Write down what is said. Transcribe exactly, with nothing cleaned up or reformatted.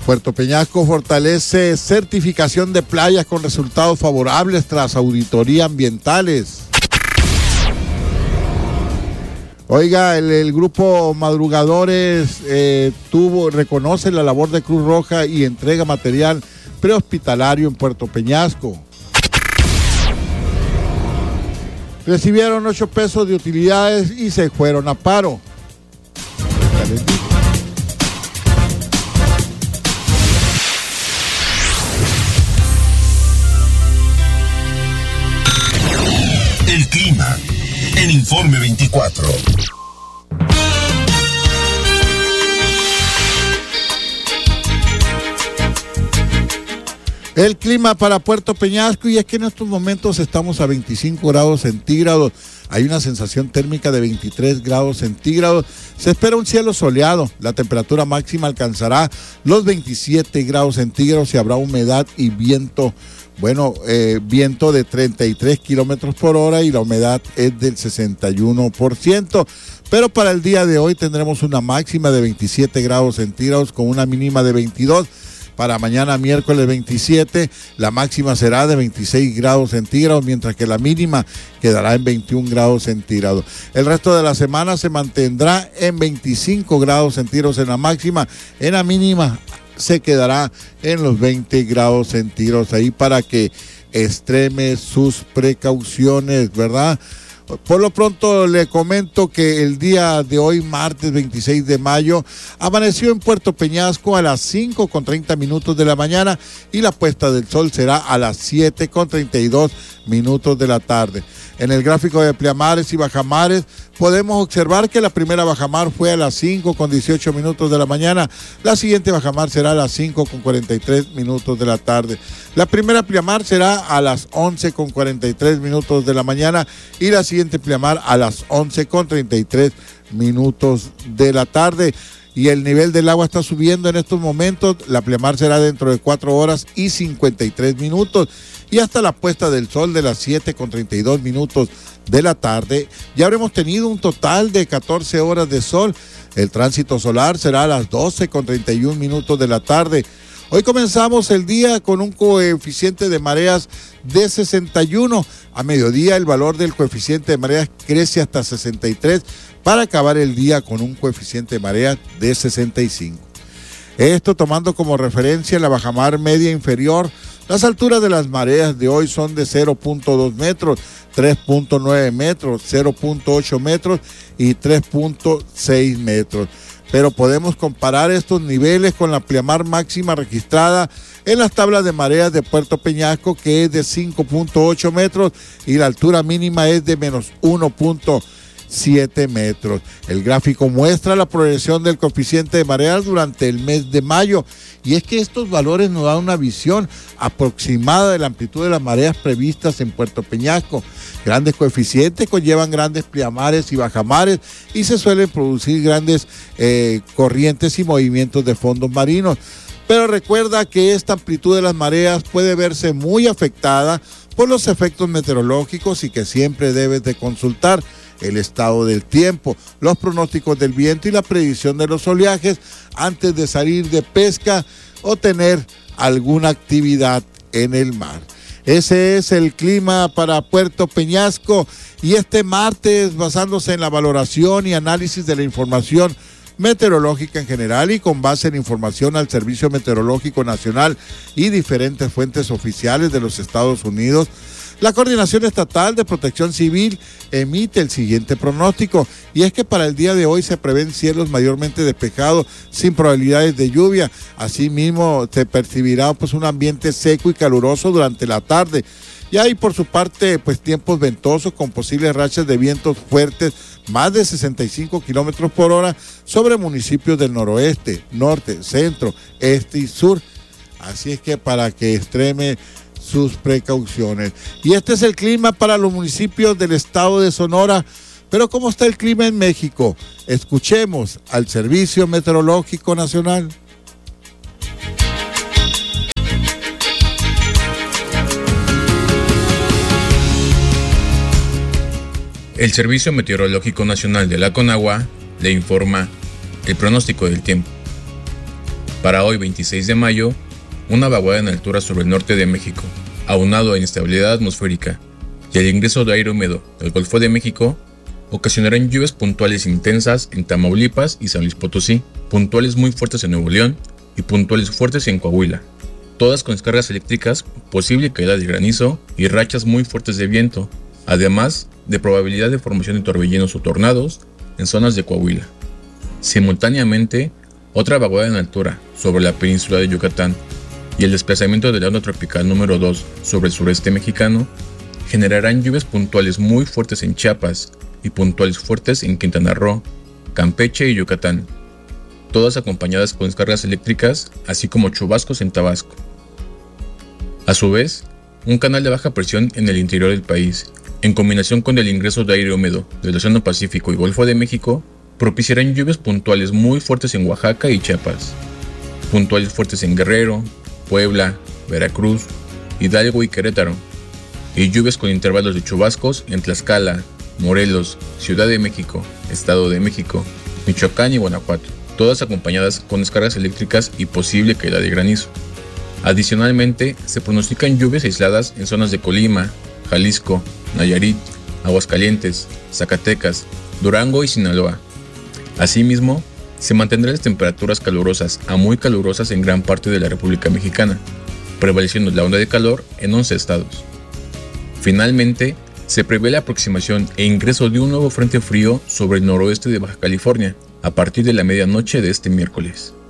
Puerto Peñasco fortalece certificación de playas con resultados favorables tras auditoría ambientales. Oiga, el, el grupo Madrugadores eh, tuvo, reconoce la labor de Cruz Roja y entrega material prehospitalario en Puerto Peñasco. Recibieron ocho pesos de utilidades y se fueron a paro. El clima en Informe veinticuatro. El clima para Puerto Peñasco, y es que en estos momentos estamos a veinticinco grados centígrados, hay una sensación térmica de veintitrés grados centígrados, se espera un cielo soleado, la temperatura máxima alcanzará los veintisiete grados centígrados y habrá humedad y viento, bueno, eh, viento de treinta y tres kilómetros por hora y la humedad es del sesenta y uno por ciento. Pero para el día de hoy tendremos una máxima de veintisiete grados centígrados con una mínima de veintidós. Para mañana miércoles veintisiete, la máxima será de veintiséis grados centígrados, mientras que la mínima quedará en veintiún grados centígrados. El resto de la semana se mantendrá en veinticinco grados centígrados en la máxima, en la mínima se quedará en los veinte grados centígrados, ahí para que extreme sus precauciones, ¿verdad? Por lo pronto le comento que el día de hoy, martes veintiséis de mayo, amaneció en Puerto Peñasco a las cinco con treinta minutos de la mañana y la puesta del sol será a las siete con treinta y dos minutos de la tarde. En el gráfico de pleamares y bajamares podemos observar que la primera bajamar fue a las cinco con dieciocho minutos de la mañana, la siguiente bajamar será a las cinco con cuarenta y tres minutos de la tarde. La primera pleamar será a las once con cuarenta y tres minutos de la mañana y la siguiente pleamar a las once con treinta y tres minutos de la tarde. Y el nivel del agua está subiendo en estos momentos, la pleamar será dentro de cuatro horas y cincuenta y tres minutos. Y hasta la puesta del sol de las siete con treinta y dos minutos de la tarde, ya habremos tenido un total de catorce horas de sol. El tránsito solar será a las doce con treinta y un minutos de la tarde. Hoy comenzamos el día con un coeficiente de mareas de sesenta y uno. A mediodía el valor del coeficiente de mareas crece hasta sesenta y tres para acabar el día con un coeficiente de mareas de sesenta y cinco. Esto tomando como referencia la bajamar media inferior. Las alturas de las mareas de hoy son de cero punto dos metros, tres punto nueve metros, cero punto ocho metros y tres punto seis metros. Pero podemos comparar estos niveles con la pleamar máxima registrada en las tablas de mareas de Puerto Peñasco, que es de cinco punto ocho metros y la altura mínima es de menos uno punto siete metros. El gráfico muestra la progresión del coeficiente de mareas durante el mes de mayo, y es que estos valores nos dan una visión aproximada de la amplitud de las mareas previstas en Puerto Peñasco. Grandes coeficientes conllevan grandes pleamares y bajamares y se suelen producir grandes eh, corrientes y movimientos de fondos marinos. Pero recuerda que esta amplitud de las mareas puede verse muy afectada por los efectos meteorológicos y que siempre debes de consultar el estado del tiempo, los pronósticos del viento y la predicción de los oleajes antes de salir de pesca o tener alguna actividad en el mar. Ese es el clima para Puerto Peñasco, y este martes, basándose en la valoración y análisis de la información meteorológica en general y con base en información al Servicio Meteorológico Nacional y diferentes fuentes oficiales de los Estados Unidos, la Coordinación Estatal de Protección Civil emite el siguiente pronóstico, y es que para el día de hoy se prevén cielos mayormente despejados sin probabilidades de lluvia. Asimismo se percibirá pues un ambiente seco y caluroso durante la tarde. Y hay por su parte pues tiempos ventosos con posibles rachas de vientos fuertes más de sesenta y cinco kilómetros por hora sobre municipios del noroeste, norte, centro, este y sur. Así es que para que extreme sus precauciones. Y este es el clima para los municipios del estado de Sonora. Pero ¿cómo está el clima en México? Escuchemos al Servicio Meteorológico Nacional. El Servicio Meteorológico Nacional de la Conagua le informa el pronóstico del tiempo. Para hoy, veintiséis de mayo, una vaguada en altura sobre el norte de México, aunado a inestabilidad atmosférica y el ingreso de aire húmedo del Golfo de México, ocasionarán lluvias puntuales intensas en Tamaulipas y San Luis Potosí, puntuales muy fuertes en Nuevo León y puntuales fuertes en Coahuila, todas con descargas eléctricas, posible caída de granizo y rachas muy fuertes de viento, además de probabilidad de formación de torbellinos o tornados en zonas de Coahuila. Simultáneamente, otra vaguada en altura sobre la península de Yucatán y el desplazamiento de la onda tropical número dos sobre el sureste mexicano generarán lluvias puntuales muy fuertes en Chiapas y puntuales fuertes en Quintana Roo, Campeche y Yucatán, todas acompañadas con descargas eléctricas, así como chubascos en Tabasco. A su vez, un canal de baja presión en el interior del país, en combinación con el ingreso de aire húmedo del Océano Pacífico y Golfo de México, propiciarán lluvias puntuales muy fuertes en Oaxaca y Chiapas, puntuales fuertes en Guerrero, Puebla, Veracruz, Hidalgo y Querétaro, y lluvias con intervalos de chubascos en Tlaxcala, Morelos, Ciudad de México, Estado de México, Michoacán y Guanajuato, todas acompañadas con descargas eléctricas y posible caída de granizo. Adicionalmente, se pronostican lluvias aisladas en zonas de Colima, Jalisco, Nayarit, Aguascalientes, Zacatecas, Durango y Sinaloa. Asimismo, se mantendrán las temperaturas calurosas a muy calurosas en gran parte de la República Mexicana, prevaleciendo la onda de calor en once estados. Finalmente, se prevé la aproximación e ingreso de un nuevo frente frío sobre el noroeste de Baja California a partir de la medianoche de este miércoles.